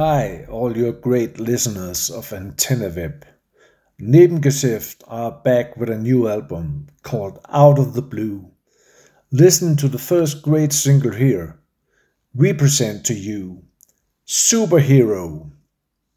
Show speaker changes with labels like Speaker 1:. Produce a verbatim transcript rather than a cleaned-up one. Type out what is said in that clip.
Speaker 1: Hi, all your great listeners of Antenna Web. Nebengeschäft are back with a new album called Out of the Blue. Listen to the first great single here. We present to you Superhero.